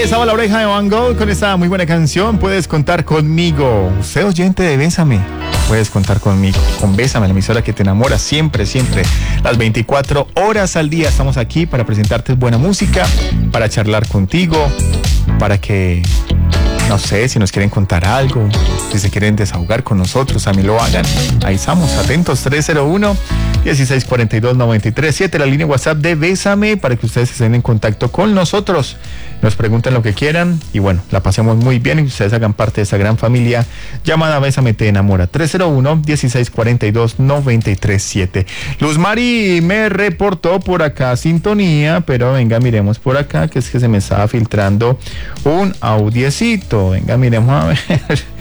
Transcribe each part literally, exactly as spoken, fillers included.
Estaba La Oreja de Van Gogh con esta muy buena canción. Puedes contar conmigo. Usted oyente de Bésame, puedes contar conmigo. Con Bésame, la emisora que te enamora siempre, siempre. Las veinticuatro horas al día estamos aquí para presentarte buena música, para charlar contigo, para que, no sé, si nos quieren contar algo, si se quieren desahogar con nosotros, a mí lo hagan. Ahí estamos, atentos, tres cero uno, dieciséis cuarenta y dos, noventa y tres siete, la línea WhatsApp de Bésame, para que ustedes estén en contacto con nosotros, nos pregunten lo que quieran y bueno, la pasemos muy bien y ustedes hagan parte de esta gran familia llamada Bésame te enamora. Tres cero uno, dieciséis cuarenta y dos, noventa y tres siete. Luz Mari me reportó por acá sintonía, pero venga, miremos por acá, que es que se me estaba filtrando un audiecito. Venga, miremos a ver.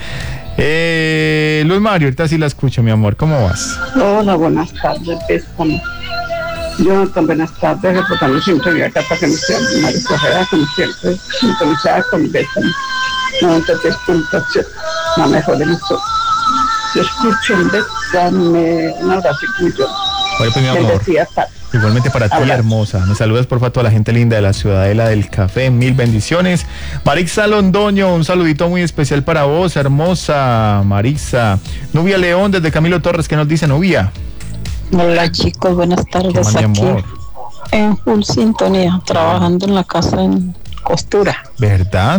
Eh, Luz Mario, ahorita sí la escucho, mi amor. ¿Cómo vas? Hola, buenas tardes, Bésame. Jonathan, buenas tardes, reportando sintonía acá para que me sea María Correa, como siempre, sintonizada con Bésame. noventa y tres punto siete, la mejor emisora. Yo escucho un Bésame, un abrazo tuyo. Oye, pues mi amor. Bendecida tarde. Igualmente para ti, Abrazo. hermosa. Me saludas por favor a toda la gente linda de la Ciudadela del Café. Mil bendiciones. Marixa Londoño, un saludito muy especial para vos, hermosa Marixa. Nubia León, desde Camilo Torres, ¿qué nos dice Nubia? Hola chicos, buenas tardes. ¿Qué más, mi Aquí amor? en full sintonía, trabajando en la casa en costura. ¿Verdad?